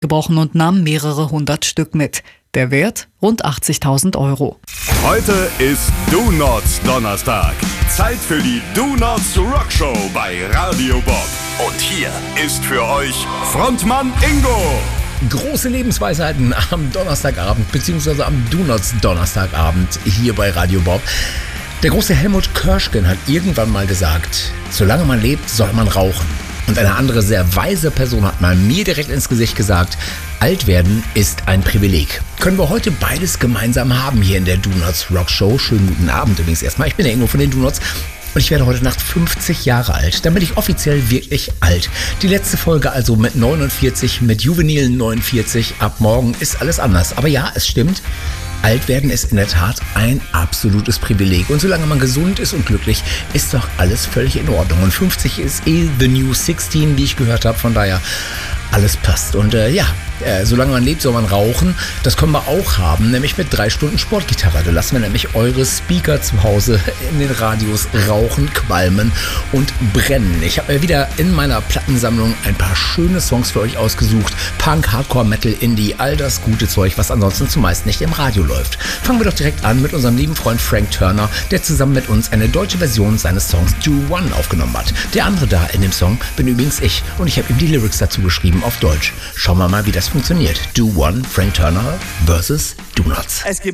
gebrochen und nahm mehrere hundert Stück mit. Der Wert rund 80.000 Euro. Heute ist Do-Nots Donnerstag. Zeit für die Do-Nots Rockshow bei Radio Bob. Und hier ist für euch Frontmann Ingo. Große Lebensweisheiten am Donnerstagabend, beziehungsweise am Do-Nots Donnerstagabend hier bei Radio Bob. Der große Helmut Kirschgen hat irgendwann mal gesagt, solange man lebt, soll man rauchen. Und eine andere sehr weise Person hat mal mir direkt ins Gesicht gesagt, alt werden ist ein Privileg. Können wir heute beides gemeinsam haben hier in der Do-Nots Rockshow. Schönen guten Abend übrigens erstmal. Ich bin der Ingo von den Do-Nots. Und ich werde heute Nacht 50 Jahre alt. Dann bin ich offiziell wirklich alt. Die letzte Folge also mit 49, mit juvenilen 49. Ab morgen ist alles anders. Aber ja, es stimmt. Alt werden ist in der Tat ein absolutes Privileg. Und solange man gesund ist und glücklich, ist doch alles völlig in Ordnung. Und 50 ist the new 16, wie ich gehört habe. Von daher, alles passt. Und solange man lebt, soll man rauchen. Das können wir auch haben, nämlich mit 3 Stunden Sportgitarre. Da lassen wir nämlich eure Speaker zu Hause in den Radios rauchen, qualmen und brennen. Ich habe mir wieder in meiner Plattensammlung ein paar schöne Songs für euch ausgesucht. Punk, Hardcore, Metal, Indie, all das gute Zeug, was ansonsten zumeist nicht im Radio läuft. Fangen wir doch direkt an mit unserem lieben Freund Frank Turner, der zusammen mit uns eine deutsche Version seines Songs Do One aufgenommen hat. Der andere da in dem Song bin übrigens ich und ich habe ihm die Lyrics dazu geschrieben auf Deutsch. Schauen wir mal, wie das funktioniert. Do One, Frank Turner versus Do-Nots.